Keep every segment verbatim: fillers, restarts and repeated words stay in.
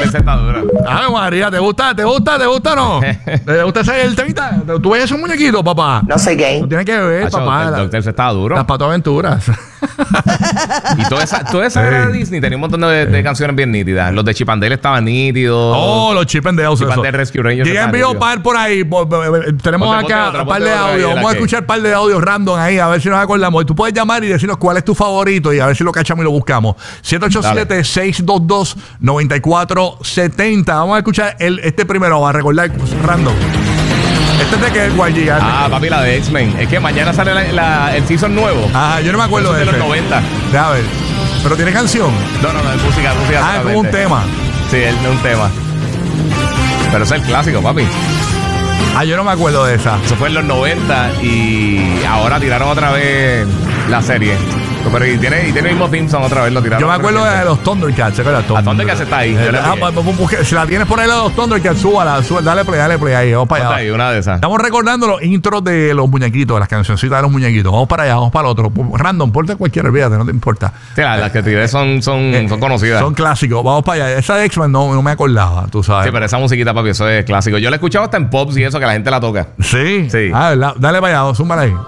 ese está duro. Ay, María, ¿te gusta? ¿Te gusta? ¿Te gusta o no? ¿Te gusta ese el temita? ¿Tú ves esos muñequitos, papá? No soy gay. No tienes que ver, Hacho, papá. el la- Doctor se estaba duro. Las patoaventuras. Y toda esa, toda esa era de Disney tenía un montón de, de canciones bien nítidas. Los de Chip and Dale estaban nítidos. Oh, los Chip and Dale. Chip and Dale Rescue Rangers Llega estaban envío nítidos. par por ahí. Por- por- por- Tenemos Ponte, ponte acá otra, un par ponte de otra ahí, audio. la Vamos a que- escuchar un par de audios random ahí, a ver si nos acordamos. Tú puedes llamar y decirnos cuál es tu favorito y a ver si lo cachamos y lo buscamos. siete ocho siete, seis dos dos, nueve cuatro siete cero. Vamos a escuchar el, este primero, a recordar pues, random. Este es de que Guay Ah, papi, la de X-Men. Es que mañana sale la, la- el season nuevo. Ajá, yo no me acuerdo Eso de es de ese. los noventa. Déjame ver. Pero tiene canción. No, no, no, es música, música. Ah, es como un solamente. tema. Sí, es un tema. Pero ese es el clásico, papi. Ah, yo no me acuerdo de esa. Eso fue en los noventa y ahora tiraron otra vez la serie. Pero y tiene, y tiene el mismo theme song otra vez, lo tiraron. Yo me acuerdo de los Thundercats. ¿Se acuerdan? ¿A Thundercats está ahí? Yo le Ah, dije. pa- pa- busque- si la tienes por ahí, los Thundercats, súbala, súbala. Dale play, dale play ahí. Vamos para Está allá. ahí, una de esas. Estamos recordando los intros de los muñequitos, las cancioncitas de los muñequitos. Vamos para allá, vamos para el otro. Random, ponte cualquiera, olvídate, no te importa. Sí, las, las que tiré son, son, son conocidas. Son clásicos. Vamos para allá. Esa de X-Men no, no me acordaba, tú sabes. Sí, pero esa musiquita, papi, eso es clásico. Yo la he escuchado hasta en pops y eso, que la gente la toca. Sí. Sí. Ah, ¿verdad? Dale para allá, zúmbala ahí.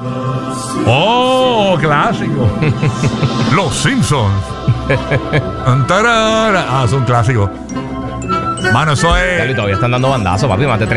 Oh, clásico. Los Simpsons. Tarara. Ah, son clásicos. Mano, eso es. Y todavía están dando bandazos, papi, más de